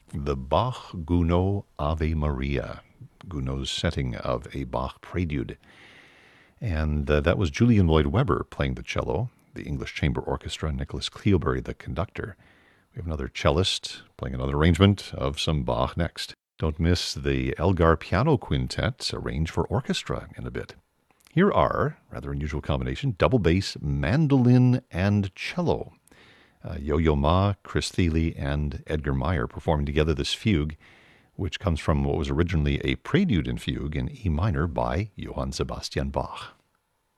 The Bach Gounod Ave Maria, Gounod's setting of a Bach prelude. And that was Julian Lloyd Webber playing the cello, the English Chamber Orchestra, Nicholas Cleobury, the conductor. We have another cellist playing another arrangement of some Bach next. Don't miss the Elgar Piano Quintet, arranged for orchestra in a bit. Here are, rather unusual combination, double bass, mandolin, and cello. Yo-Yo Ma, Chris Thile, and Edgar Meyer performing together this fugue, which comes from what was originally a prelude and fugue in E minor by Johann Sebastian Bach.